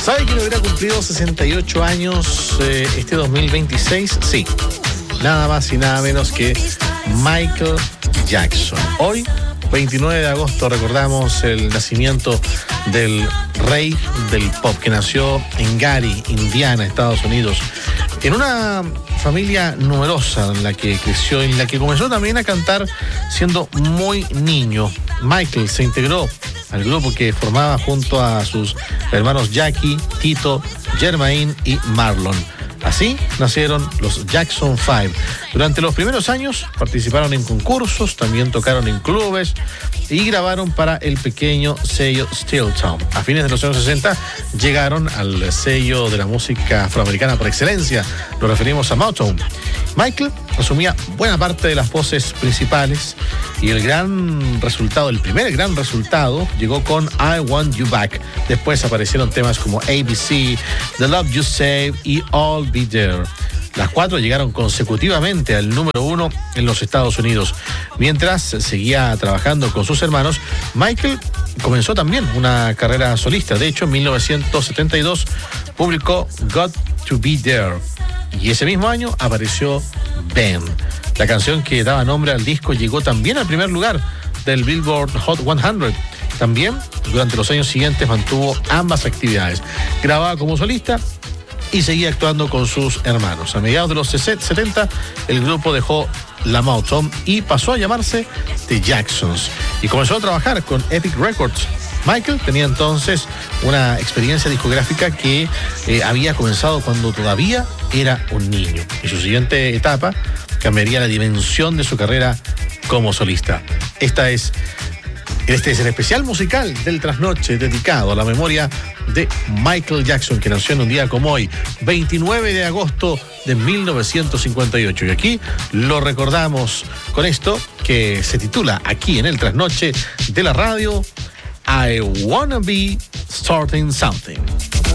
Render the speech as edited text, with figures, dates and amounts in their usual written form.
¿Sabe quién hubiera cumplido 68 años este 2026? Sí, nada más y nada menos que Michael Jackson. Hoy, 29 de agosto, recordamos el nacimiento del rey del pop, que nació en Gary, Indiana, Estados Unidos, en una familia numerosa en la que creció, en la que comenzó también a cantar siendo muy niño. Michael se integró al grupo que formaba junto a sus hermanos Jackie, Tito, Jermaine y Marlon. Así nacieron los Jackson 5. Durante los primeros años participaron en concursos, también tocaron en clubes y grabaron para el pequeño sello Steeltown. A fines de los años 60 llegaron al sello de la música afroamericana por excelencia. Nos referimos a Motown. Michael asumía buena parte de las voces principales y el primer gran resultado llegó con I Want You Back. Después aparecieron temas como ABC, The Love You Save y All Be There. Las cuatro llegaron consecutivamente al número 1 en los Estados Unidos. Mientras seguía trabajando con sus hermanos, Michael comenzó también una carrera solista. De hecho, en 1972 publicó Got to Be There. Y ese mismo año apareció Ben. La canción que daba nombre al disco llegó también al primer lugar del Billboard Hot 100. También, durante los años siguientes, mantuvo ambas actividades. Grababa como solista y seguía actuando con sus hermanos. A mediados de los 70, el grupo dejó la Motown y pasó a llamarse The Jacksons. Y comenzó a trabajar con Epic Records. Michael tenía entonces una experiencia discográfica que había comenzado cuando todavía era un niño. Y su siguiente etapa cambiaría la dimensión de su carrera como solista. Este es el especial musical del Trasnoche dedicado a la memoria de Michael Jackson, que nació en un día como hoy, 29 de agosto de 1958. Y aquí lo recordamos con esto que se titula aquí en el Trasnoche de la radio, I Wanna Be Starting Something.